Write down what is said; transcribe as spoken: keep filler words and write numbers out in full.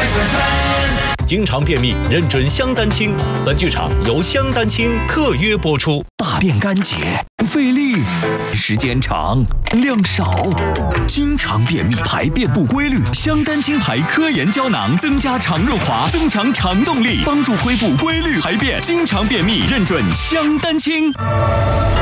经常便秘，认准香丹清。本剧场由香丹清特约播出。 大便干结，费力，时间长，量少，经常便秘，排便不规律。香丹清牌科研胶囊增加肠润滑，增强肠动力，帮助恢复规律排便。经常便秘，认准香丹清。